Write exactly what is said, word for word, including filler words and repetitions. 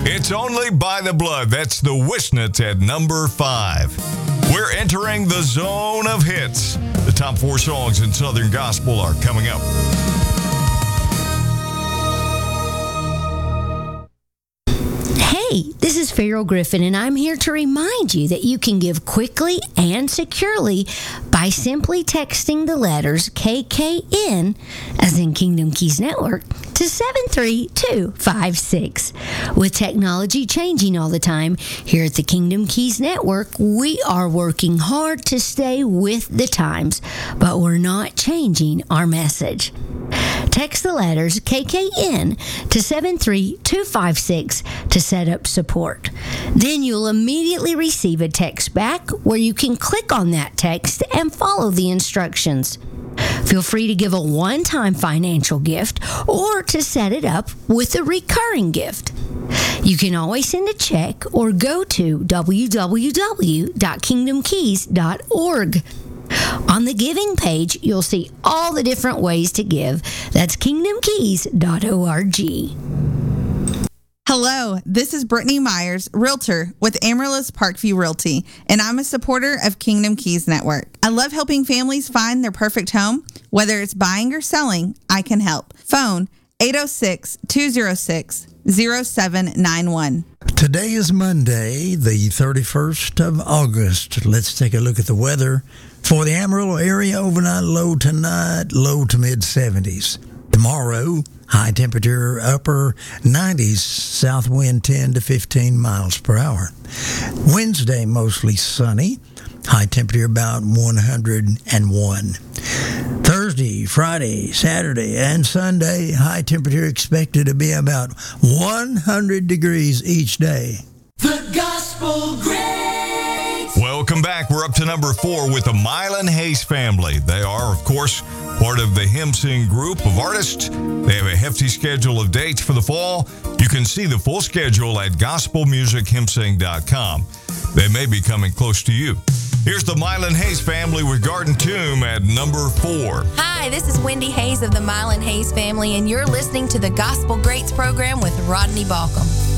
It's Only by the Blood. That's the Wisnets at number five. We're entering the zone of hits. The top four songs in Southern Gospel are coming up. Hey, this is Farrell Griffin, and I'm here to remind you that you can give quickly and securely by simply texting the letters K K N, as in Kingdom Keys Network, to seven three two five six. With technology changing all the time, here at the Kingdom Keys Network, we are working hard to stay with the times, but we're not changing our message. Text the letters K K N to seven three two five six to set up support. Then you'll immediately receive a text back where you can click on that text and follow the instructions. Feel free to give a one-time financial gift or to set it up with a recurring gift. You can always send a check or go to w w w dot kingdom keys dot org. On the giving page, you'll see all the different ways to give. That's kingdom keys dot org. Hello, this is Brittany Myers, Realtor with Amaryllis Parkview Realty, and I'm a supporter of Kingdom Keys Network. I love helping families find their perfect home. Whether it's buying or selling, I can help. Phone eight oh six, two oh six, oh seven nine one. Today is Monday, the thirty-first of August. Let's take a look at the weather. For the Amarillo area, overnight low tonight, low to mid seventies. Tomorrow, high temperature upper nineties, south wind ten to fifteen miles per hour. Wednesday, mostly sunny, high temperature about one hundred one. Thursday, Friday, Saturday, and Sunday, high temperature expected to be about one hundred degrees each day. The Gospel Greats. Welcome back. We're up to number four with the Mylan Hayes family. They are, of course, part of the Hymn Sing group of artists. They have a hefty schedule of dates for the fall. You can see the full schedule at gospel music hymn sing dot com. They may be coming close to you. Here's the Mylan Hayes family with Garden Tomb at number four. Hi, this is Wendy Hayes of the Mylan Hayes family, and you're listening to the Gospel Greats program with Rodney Balcom.